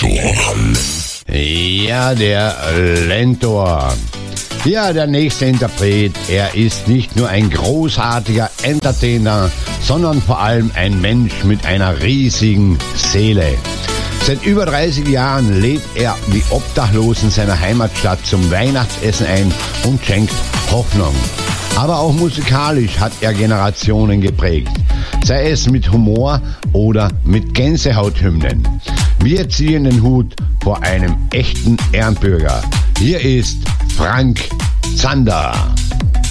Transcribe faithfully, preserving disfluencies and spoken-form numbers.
Lentor. Ja, der Lentor. Ja, der nächste Interpret, er ist nicht nur ein großartiger Entertainer, sondern vor allem ein Mensch mit einer riesigen Seele. Seit über dreißig Jahren lädt er die Obdachlosen seiner Heimatstadt zum Weihnachtsessen ein und schenkt Hoffnung. Aber auch musikalisch hat er Generationen geprägt, sei es mit Humor oder mit Gänsehauthymnen. Wir ziehen den Hut vor einem echten Ehrenbürger. Hier ist Frank Zander.